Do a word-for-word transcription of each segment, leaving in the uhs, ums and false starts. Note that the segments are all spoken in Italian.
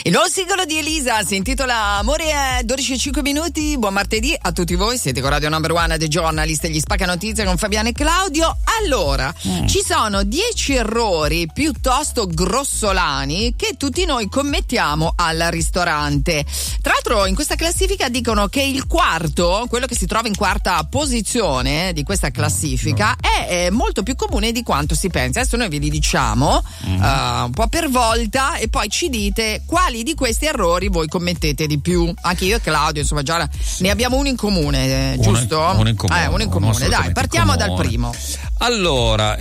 Il nuovo singolo di Elisa si intitola Amore è dodici e cinque minuti. Buon martedì a tutti voi, siete con Radio Number One The Journalist e gli Spacca Notizie con Fabiana e Claudio. Allora, mm. ci sono dieci errori piuttosto grossolani che tutti noi commettiamo al ristorante. Tra l'altro in questa classifica dicono che il quarto, quello che si trova in quarta posizione di questa classifica, è, è molto più comune di quanto si pensa. Adesso noi ve li diciamo mm. uh, un po' per volta e poi ci dite quali di questi errori voi commettete di più. Anche io e Claudio, insomma, già ne abbiamo uno in comune, eh, giusto? Uno in comune. Eh, uno in comune. Dai, partiamo comune. dal primo. Allora,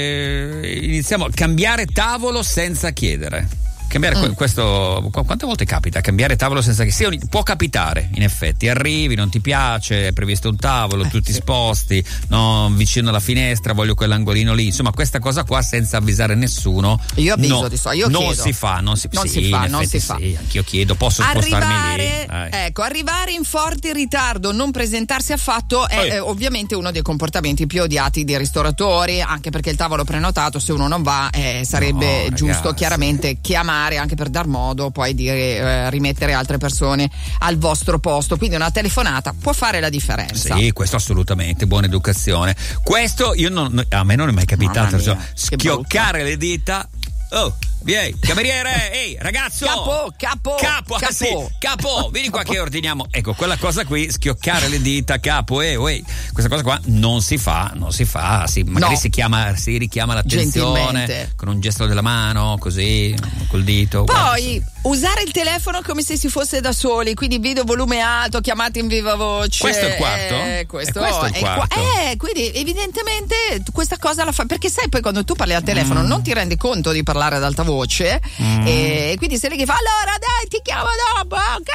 eh, iniziamo. Cambiare tavolo senza chiedere. Cambiare mm. questo, quante volte capita? Cambiare tavolo senza che sia, può capitare, in effetti. Arrivi, non ti piace, è previsto un tavolo, eh, tu ti sì. sposti, no, vicino alla finestra, voglio quell'angolino lì. Insomma, questa cosa qua senza avvisare nessuno. Io avviso no, di so, io non chiedo. si fa, non si, non sì, si fa, in non si fa. Sì, anch'io chiedo, posso arrivare, spostarmi lì. Dai. Ecco, arrivare in forte ritardo, non presentarsi affatto è eh, ovviamente uno dei comportamenti più odiati dei ristoratori, anche perché il tavolo prenotato, se uno non va, eh, sarebbe no, giusto ragazzi. chiaramente chiamare anche per dar modo poi di eh, rimettere altre persone al vostro posto. Quindi una telefonata può fare la differenza. Sì, questo assolutamente, buona educazione. Questo io non, a me non è mai capitato, mia, cioè, schioccare le dita. Oh, vieni, cameriere, ehi, ragazzo! Capo, capo, capo, capo, sì, capo, vieni qua che ordiniamo. Ecco, quella cosa qui, schioccare le dita, capo, eh, eh. Questa cosa qua non si fa, non si fa, sì, magari no. si chiama, si richiama l'attenzione con un gesto della mano, così, col dito. Poi guarda, usare il telefono come se si fosse da soli, quindi video volume alto, chiamate in viva voce. Questo è il quarto? Eh, questo, è questo il è quarto? Qua- eh, quindi evidentemente questa cosa la fa, perché sai poi quando tu parli al telefono mm. non ti rendi conto di parlare ad alta voce mm. e quindi sei lì che fa allora dai ti chiamo dopo,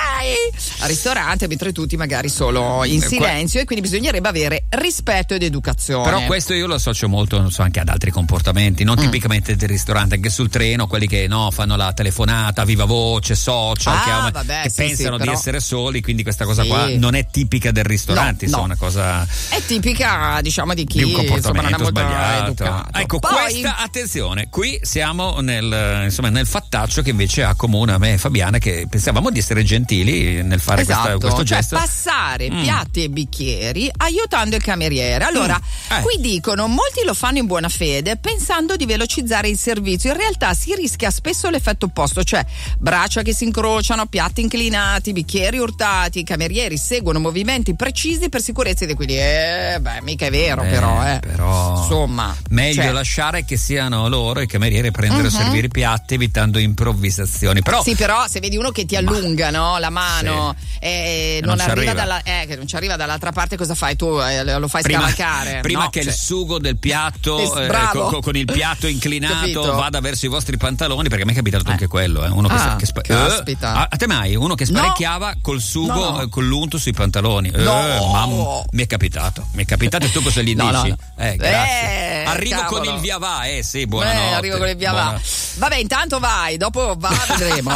ok, al ristorante, mentre tutti magari solo in silenzio, e quindi bisognerebbe avere rispetto ed educazione. Però questo io lo associo molto, non so, anche ad altri comportamenti, non mm. tipicamente del ristorante, anche sul treno, quelli che no fanno la telefonata viva voce, social, ah, che, ha, vabbè, che sì, pensano sì, di però... essere soli, quindi questa cosa sì. qua non è tipica del ristorante, no, insomma, no. una cosa è tipica, diciamo, di chi di un comportamento insomma, non è molto sbagliato. educato. Ecco, Poi... questa attenzione, qui siamo nel, insomma, nel fattaccio che invece accomuna me e Fabiana, che pensavamo di essere gentili nel fare esatto, questa, questo cioè gesto. Passare mm. piatti e bicchieri aiutando il cameriere. Allora, mm. eh. qui dicono molti lo fanno in buona fede pensando di velocizzare il servizio. In realtà si rischia spesso l'effetto opposto, cioè braccia che si incrociano, piatti inclinati, bicchieri urtati. I camerieri seguono movimenti precisi per sicurezza ed equilibrio. Eh, beh, mica è vero, Beh, però, eh. però insomma, meglio cioè... lasciare che siano loro i camerieri a prendere uh-huh. a servire i piatti, evitando improvvisazioni. Però sì, però se vedi uno che ti allunga, ma... no, la mano sì. e non, non arriva, arriva. dalla eh, che non ci arriva dall'altra parte, cosa fai tu? Eh, lo fai prima, scavalcare prima no? che cioè... il sugo del piatto eh, eh, con, con il piatto inclinato Capito? vada verso i vostri pantaloni, perché a me è capitato eh. anche quello, eh. uno che, ah, che spa- caspita. Eh, a te mai? Uno che sparecchiava no. col sugo, no, no. Eh, con l'unto sui pantaloni. No. Eh, mamma, mi è capitato, mi è capitato, e tu cosa gli no, dici? No, no. Eh, grazie. Eh, arrivo cavolo. con il via va, eh sì, buonanotte. Eh, arrivo con il via Buona... va. Vabbè, intanto vai, dopo va, vedremo.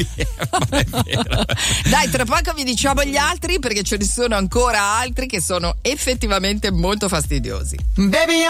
Dai, tra poco vi diciamo gli altri, perché ce ne sono ancora altri che sono effettivamente molto fastidiosi. Baby,